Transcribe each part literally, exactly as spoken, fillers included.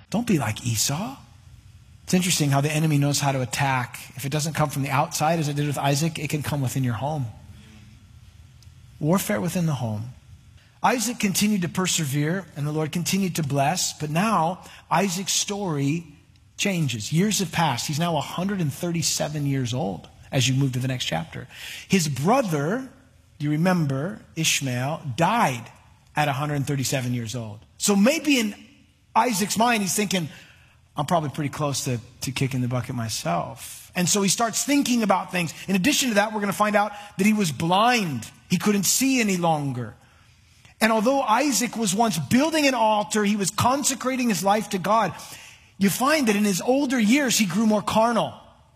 Don't be like Esau. It's interesting how the enemy knows how to attack. If it doesn't come from the outside, as it did with Isaac, it can come within your home. Warfare within the home. Isaac continued to persevere, and the Lord continued to bless. But now, Isaac's story changes. Years have passed. He's now one hundred thirty-seven years old as you move to the next chapter. His brother, you remember, Ishmael, died at one hundred thirty-seven years old. So maybe in Isaac's mind, he's thinking, I'm probably pretty close to, to kicking the bucket myself. And so he starts thinking about things. In addition to that, we're going to find out that he was blind. He couldn't see any longer. And although Isaac was once building an altar, he was consecrating his life to God, you find that in his older years, he grew more carnal.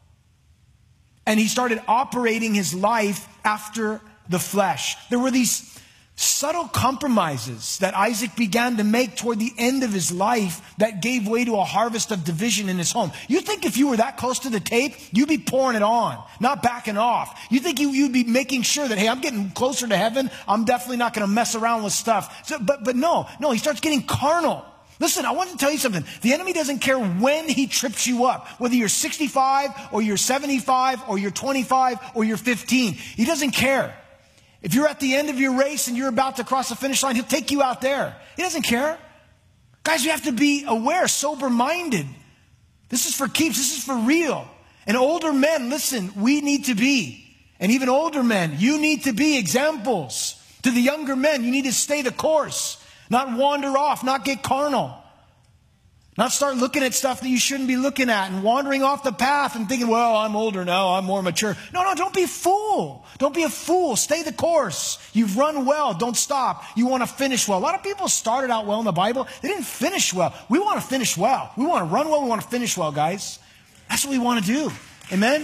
And he started operating his life after the flesh. There were these subtle compromises that Isaac began to make toward the end of his life that gave way to a harvest of division in his home. You think if you were that close to the tape, you'd be pouring it on, not backing off. You think you, you'd be making sure that, hey, I'm getting closer to heaven. I'm definitely not going to mess around with stuff. So, but, but no, no, he starts getting carnal. Listen, I want to tell you something. The enemy doesn't care when he trips you up, whether you're sixty-five or you're seventy-five or you're twenty-five or you're fifteen. He doesn't care. If you're at the end of your race and you're about to cross the finish line, he'll take you out there. He doesn't care. Guys, you have to be aware, sober-minded. This is for keeps. This is for real. And older men, listen, we need to be. And even older men, you need to be examples. To the younger men, you need to stay the course. Not wander off, not get carnal. Not start looking at stuff that you shouldn't be looking at and wandering off the path and thinking, well, I'm older now, I'm more mature. No, no, don't be a fool. Don't be a fool. Stay the course. You've run well. Don't stop. You want to finish well. A lot of people started out well in the Bible. They didn't finish well. We want to finish well. We want to run well. We want to finish well, guys. That's what we want to do. Amen?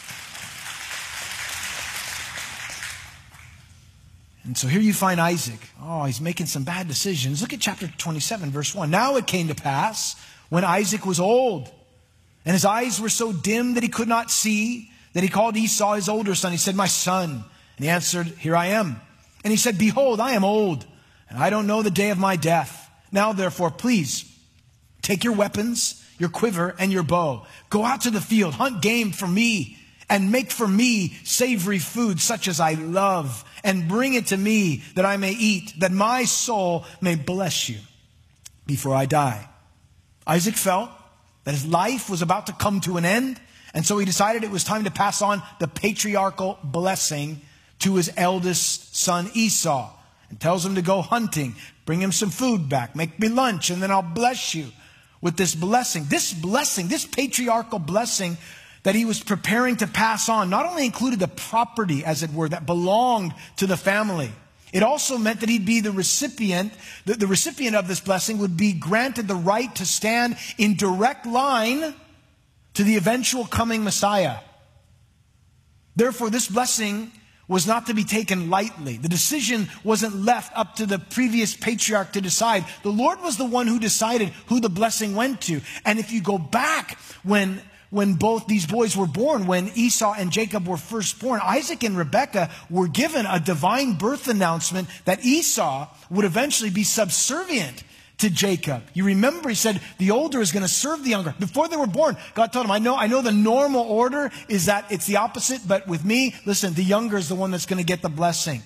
And so here you find Isaac. Oh, he's making some bad decisions. Look at chapter twenty-seven, verse one. Now it came to pass when Isaac was old, and his eyes were so dim that he could not see, that he called Esau his older son. He said, my son. And he answered, here I am. And he said, behold, I am old, and I don't know the day of my death. Now therefore, please, take your weapons, your quiver, and your bow. Go out to the field, hunt game for me, and make for me savory food such as I love, and bring it to me that I may eat, that my soul may bless you before I die. Isaac felt that his life was about to come to an end, and so he decided it was time to pass on the patriarchal blessing to his eldest son Esau, and tells him to go hunting, bring him some food back, make me lunch, and then I'll bless you with this blessing. This blessing, this patriarchal blessing that he was preparing to pass on, not only included the property, as it were, that belonged to the family. It also meant that he'd be the recipient, the, the recipient of this blessing would be granted the right to stand in direct line to the eventual coming Messiah. Therefore, this blessing was not to be taken lightly. The decision wasn't left up to the previous patriarch to decide. The Lord was the one who decided who the blessing went to. And if you go back when When both these boys were born, when Esau and Jacob were first born, Isaac and Rebekah were given a divine birth announcement that Esau would eventually be subservient to Jacob. You remember he said the older is going to serve the younger. Before they were born, God told him, I know, I know the normal order is that it's the opposite, but with me, listen, the younger is the one that's going to get the blessing.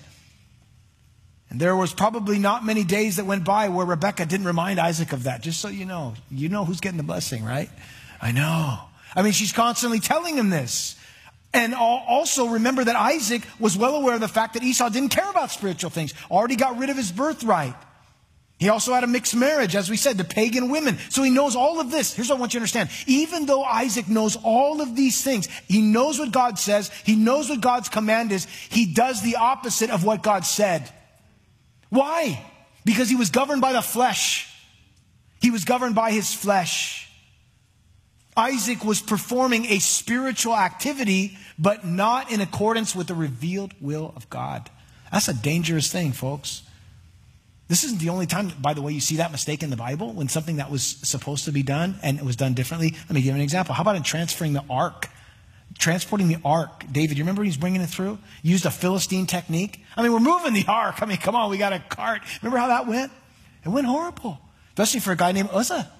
And there was probably not many days that went by where Rebekah didn't remind Isaac of that. Just so you know, you know who's getting the blessing, right? I know. I mean, she's constantly telling him this. And also remember that Isaac was well aware of the fact that Esau didn't care about spiritual things. Already got rid of his birthright. He also had a mixed marriage, as we said, to pagan women. So he knows all of this. Here's what I want you to understand. Even though Isaac knows all of these things, he knows what God says, he knows what God's command is, he does the opposite of what God said. Why? Because he was governed by the flesh. He was governed by his flesh. Isaac was performing a spiritual activity, but not in accordance with the revealed will of God. That's a dangerous thing, folks. This isn't the only time, by the way, you see that mistake in the Bible, when something that was supposed to be done and it was done differently. Let me give you an example. How about in transferring the ark? Transporting the ark. David, you remember he's bringing it through? Used a Philistine technique. I mean, we're moving the ark. I mean, come on, we got a cart. Remember how that went? It went horrible, especially for a guy named Uzzah.